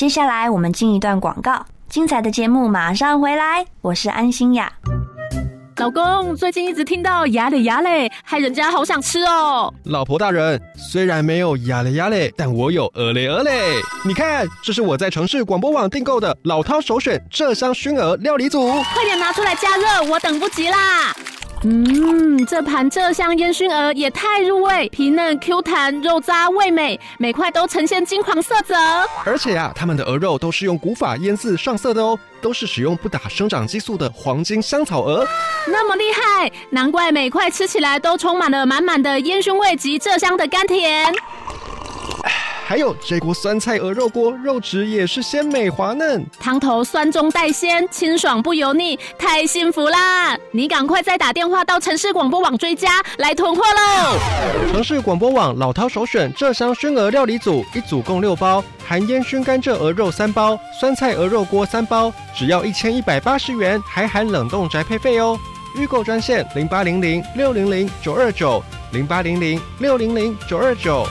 接下来我们进一段广告，精彩的节目马上回来，我是安心雅。 老公，最近一直听到牙嘞牙嘞，害人家好想吃哦。 老婆大人，虽然没有牙嘞牙嘞，但我有鹅嘞鹅嘞。你看，这是我在城市广播网订购的老饕首选麝香熏鹅料理组， 快点拿出来加热，我等不及啦。这盘麝香烟熏鹅也太入味，皮嫩 Q 弹，肉渣味美，每块都呈现金黄色泽。 而且他们的鹅肉都是用古法腌制上色的哦，都是使用不打生长激素的黄金香草鹅。 那么厉害，难怪每块吃起来都充满了满满的烟熏味及麝香的甘甜。 还有这锅酸菜鹅肉锅，肉质也是鲜美滑嫩， 汤头酸中带鲜，清爽不油腻，太幸福啦！你赶快再打电话到城市广播网追加，来囤货喽！ 城市广播网老饕首选麝香熏鹅料理组，一组共6包，含烟熏甘蔗鹅肉3包，酸菜鹅肉锅3包，只要1180元，还含冷冻宅配费哦。预购专线0800-600-929 0800-600-929。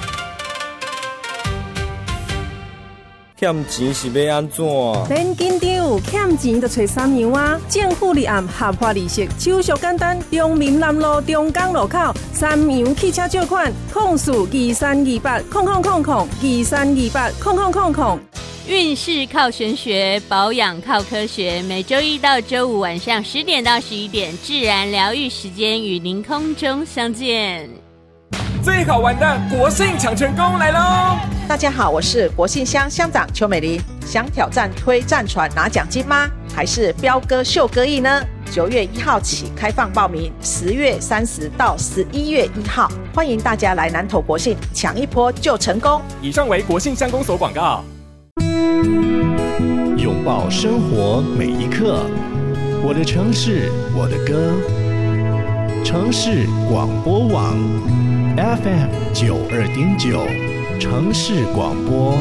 欠钱是要安怎？ 免紧张，欠钱就找3样啊！政府立案合法利息，手续简单。中民南路中港路口3洋汽车借款，2328000023280000。 运势靠玄学，保养靠科学。每周一到周五晚上10点到11点，自然疗愈时间与您空中相见。 最好玩的国姓抢成功来喽！ 大家好，我是国姓乡乡长邱美玲。想挑战推战船拿奖金吗？还是飙歌秀歌艺呢？9月1号起开放报名，10月30到11月1号，欢迎大家来南投国姓抢一波就成功。 以上为国姓乡公所广告。 拥抱生活每一刻，我的城市，我的歌。城市广播网 FM 92.9，城市广播。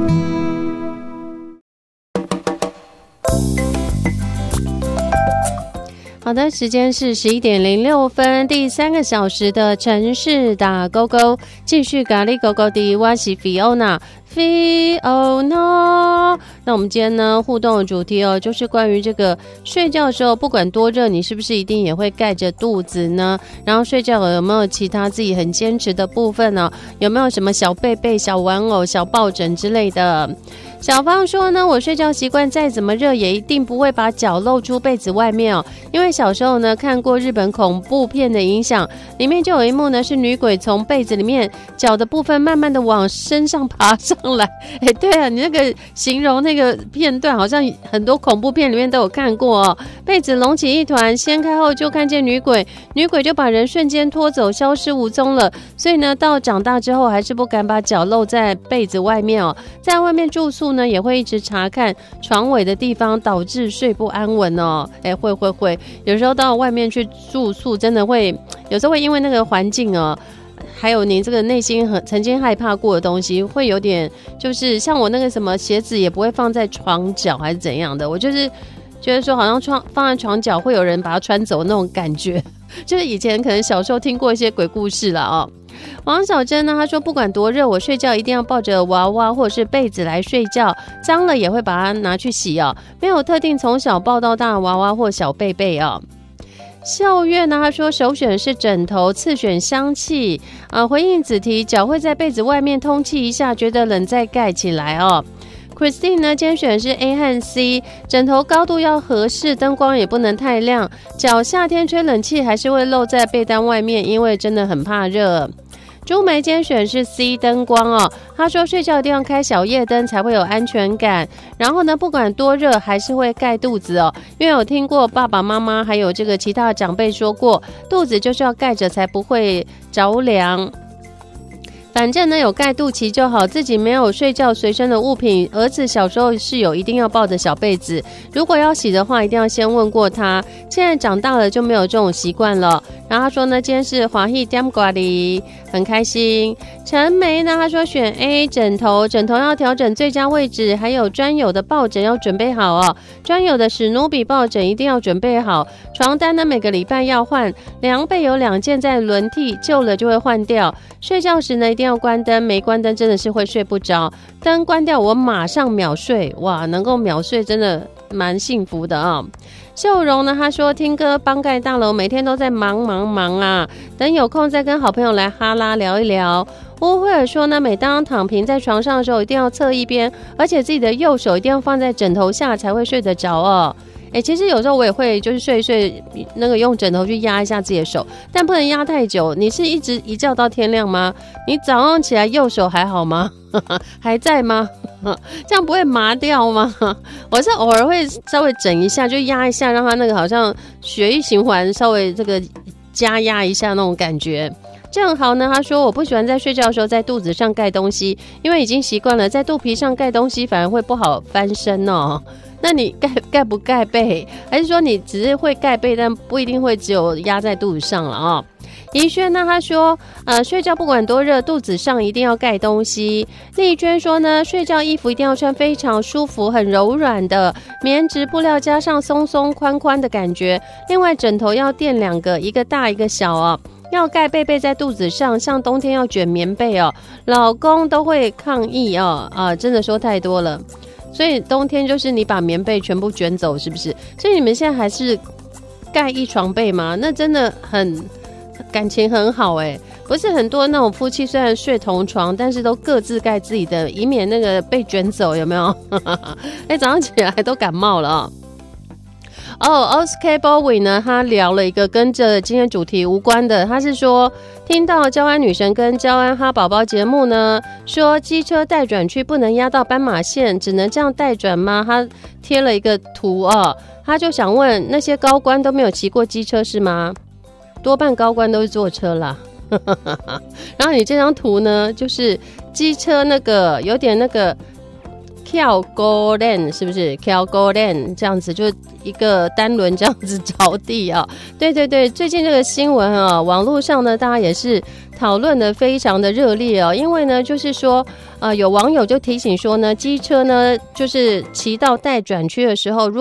好的，时间是11点06分，第3个小时的城市打勾勾，继续咖喱勾勾的，我是 Fiona。那我们今天呢互动的主题就是关于这个睡觉的时候不管多热，你是不是一定也会盖着肚子呢？然后睡觉有没有其他自己很坚持的部分呢？有没有什么小被被、小玩偶、小抱枕之类的？小芳说呢，我睡觉习惯再怎么热也一定不会把脚露出被子外面因为小时候呢看过日本恐怖片的影响，里面就有一幕呢是女鬼从被子里面脚的部分慢慢的往身上爬上来。对啊，你那个形容那个片段好像很多恐怖片里面都有看过被子隆起一团，掀开后就看见女鬼就把人瞬间拖走，消失无踪了。所以呢到长大之后还是不敢把脚露在被子外面在外面住宿呢也会一直查看床尾的地方，导致睡不安稳会有时候到外面去住宿真的会有时候会因为那个环境还有你这个内心曾经害怕过的东西，会有点就是像我那个什么鞋子也不会放在床角还是怎样的，我就是觉得说好像放在床角会有人把它穿走那种感觉，就是以前可能小时候听过一些鬼故事了王小珍呢，她说不管多热，我睡觉一定要抱着娃娃或者是被子来睡觉，脏了也会把它拿去洗没有特定从小抱到大的娃娃或小被被校月呢，他说首选是枕头，次选香气回应子题，脚会在被子外面通气一下，觉得冷再盖起来Christine 呢，今天选的是 A 和 C， 枕头高度要合适，灯光也不能太亮，脚夏天吹冷气还是会露在被单外面，因为真的很怕热。朱梅今天选的是 C 灯光她说睡觉一定要开小夜灯才会有安全感，然后呢不管多热还是会盖肚子因为有听过爸爸妈妈还有这个其他的长辈说过，肚子就是要盖着才不会着凉，反正呢有盖肚脐就好，自己没有睡觉随身的物品，儿子小时候是有一定要抱着小被子，如果要洗的话一定要先问过他，现在长大了就没有这种习惯了。然后他说呢今天是华裔点瓜哩，很开心。陈梅呢他说选 A 枕头要调整最佳位置，还有专有的抱枕要准备好专有的史努比抱枕一定要准备好，床单呢每个礼拜要换，凉被有2件在轮替，旧了就会换掉，睡觉时呢一定要关灯，没关灯真的是会睡不着。灯关掉，我马上秒睡，哇，能够秒睡真的蛮幸福的啊。秀荣呢，他说听歌帮盖大楼，每天都在忙啊，等有空再跟好朋友来哈拉聊一聊。乌慧尔说呢，每当躺平在床上的时候，一定要侧一边，而且自己的右手一定要放在枕头下才会睡得着哦。其实有时候我也会就是睡一睡，那个用枕头去压一下自己的手，但不能压太久。你是一直一觉到天亮吗？你早上起来右手还好吗？还在吗？这样不会麻掉吗？我是偶尔会稍微整一下，就压一下，让它那个好像血液循环稍微这个加压一下那种感觉。正好呢，他说我不喜欢在睡觉的时候在肚子上盖东西，因为已经习惯了在肚皮上盖东西，反而会不好翻身哦。那你盖不盖被？还是说你只是会盖被，但不一定会只有压在肚子上了啊？怡轩呢，他说睡觉不管多热，肚子上一定要盖东西。丽娟说呢，睡觉衣服一定要穿非常舒服、很柔软的棉质布料，加上松松宽宽的感觉。另外枕头要垫2个，一个大一个小哦。要盖被在肚子上，像冬天要卷棉被哦，老公都会抗议哦，真的说太多了。所以冬天就是你把棉被全部卷走，是不是？所以你们现在还是盖一床被吗？那真的很感情很好不是很多那种夫妻虽然睡同床，但是都各自盖自己的，以免那个被卷走，有没有？早上起来都感冒了Oscar Bowie 呢，他聊了一个跟这今天主题无关的，他是说听到交安女神跟交安哈宝宝节目呢，说机车待转区不能压到斑马线，只能这样待转吗？他贴了一个图他就想问那些高官都没有骑过机车是吗？多半高官都是坐车啦。然后你这张图呢，就是机车那个有点那个跳高链，是不是跳高链这样子，就一个单轮这样子着地对对对，最近这个新闻网络上呢大家也是讨论的非常的热烈因为呢就是说有网友就提醒说呢，机车呢就是骑到待转区的时候，如